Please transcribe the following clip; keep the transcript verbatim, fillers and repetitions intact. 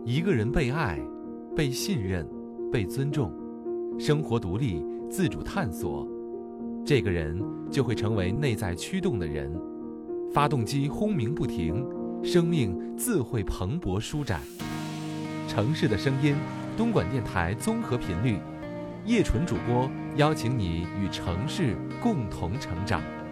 一个人被爱、被信任、被尊重，生活独立、自主探索，这个人就会成为内在驱动的人，发动机轰鸣不停，生命自会蓬勃舒展。城市的声音，东莞电台综合频率，叶纯主播邀请你与城市共同成长。